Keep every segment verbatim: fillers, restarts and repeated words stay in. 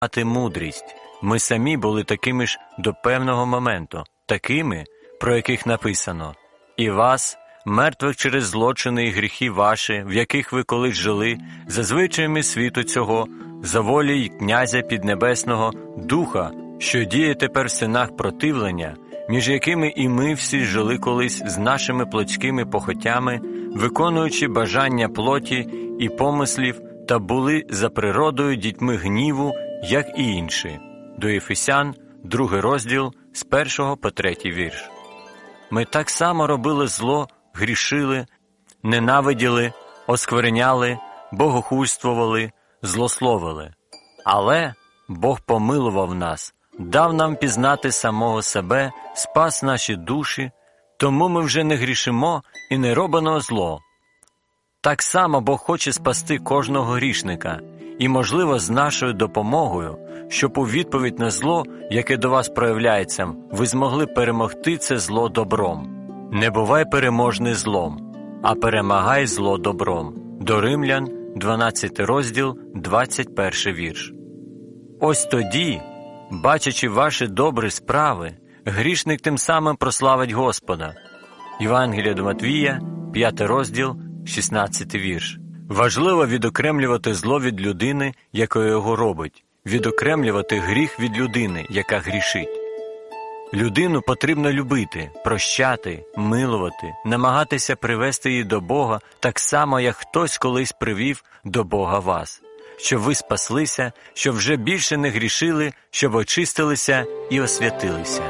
мати мудрість. Ми самі були такими ж до певного моменту, такими, про яких написано: «І вас, мертвих через злочини і гріхи ваші, в яких ви колись жили, за звичаями світу цього, за волі й князя піднебесного, духа, що діє тепер в синах противлення, між якими і ми всі жили колись з нашими плотськими похотями, виконуючи бажання плоті і помислів, та були за природою дітьми гніву, як і інші». До Ефесян, другий розділ, з першого по третій вірш. Ми так само робили зло, грішили, ненавиділи, оскверняли, богохульствували, злословили. Але Бог помилував нас, дав нам пізнати самого себе, спас наші душі, тому ми вже не грішимо і не робимо зло. Так само Бог хоче спасти кожного грішника, і, можливо, з нашою допомогою, щоб у відповідь на зло, яке до вас проявляється, ви змогли перемогти це зло добром. Не бувай переможний злом, а перемагай зло добром. До Римлян, дванадцятий розділ, двадцять перший вірш. Ось тоді, бачачи ваші добрі справи, грішник тим самим прославить Господа. Євангеліє до Матвія, п'ятий розділ, шістнадцятий вірш. Важливо відокремлювати зло від людини, яка його робить, відокремлювати гріх від людини, яка грішить. Людину потрібно любити, прощати, милувати, намагатися привести її до Бога так само, як хтось колись привів до Бога вас. Щоб ви спаслися, щоб вже більше не грішили, щоб очистилися і освятилися.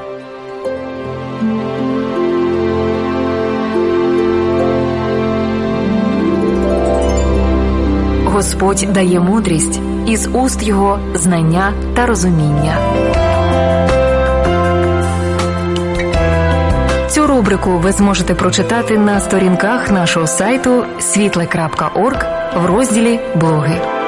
Господь дає мудрість, із уст Його знання та розуміння. Цю рубрику ви зможете прочитати на сторінках нашого сайту світле крапка орг в розділі «Блоги».